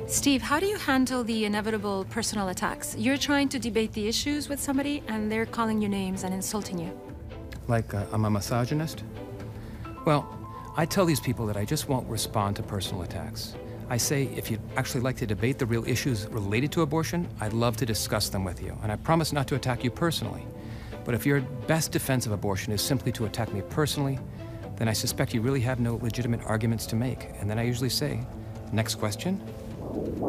Steve, how do you handle the inevitable personal attacks? You're trying to debate the issues with somebody, and they're calling you names and insulting you. Like I'm a misogynist? Well, I tell these people that I just won't respond to personal attacks. I say, if you'd actually like to debate the real issues related to abortion, I'd love to discuss them with you, and I promise not to attack you personally. But if your best defense of abortion is simply to attack me personally, then I suspect you really have no legitimate arguments to make. And then I usually say, next question?